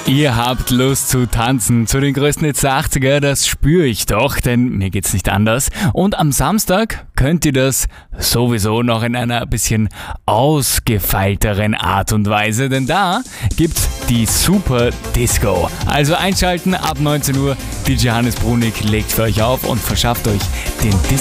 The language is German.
Ihr habt Lust zu tanzen zu den größten Hits der 80er, das spüre ich doch, denn mir geht's nicht anders. Und am Samstag könnt ihr das sowieso noch in einer bisschen ausgefeilteren Art und Weise, denn da gibt's die Super Disco. Also einschalten ab 19 Uhr, DJ Hannes Brunig legt für euch auf und verschafft euch den